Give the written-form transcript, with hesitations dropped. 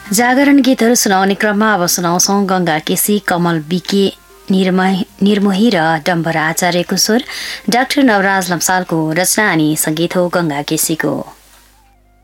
जागरण गीतहरू सुनाउने क्रममा अब सुनाउँछौँ गङ्गा केसी, कमल बिके, निर्मोही र डम्बर आचार्यको स्वर, डाक्टर नवराज लम्सालको रचना अनि सङ्गीत हो गङ्गा केसीको।